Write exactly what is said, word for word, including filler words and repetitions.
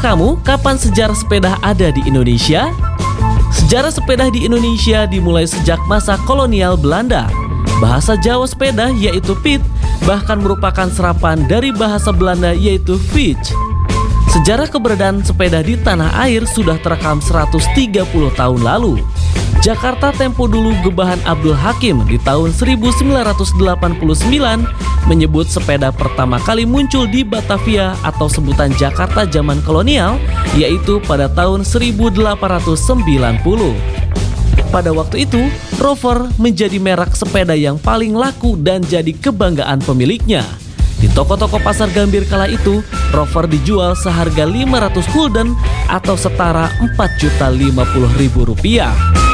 kamu kapan sejarah sepeda ada di Indonesia? Sejarah sepeda di Indonesia dimulai sejak masa kolonial Belanda. Bahasa Jawa sepeda yaitu fiets bahkan merupakan serapan dari bahasa Belanda yaitu fiets. Sejarah keberadaan sepeda di tanah air sudah terekam seratus tiga puluh tahun lalu. Jakarta tempo dulu Gebahan Abdul Hakim di tahun seribu sembilan ratus delapan puluh sembilan menyebut sepeda pertama kali muncul di Batavia atau sebutan Jakarta zaman kolonial yaitu pada tahun seribu delapan ratus sembilan puluh. Pada waktu itu, Rover menjadi merek sepeda yang paling laku dan jadi kebanggaan pemiliknya. Di toko-toko pasar Gambir kala itu, Rover dijual seharga lima ratus gulden atau setara empat juta lima puluh ribu rupiah.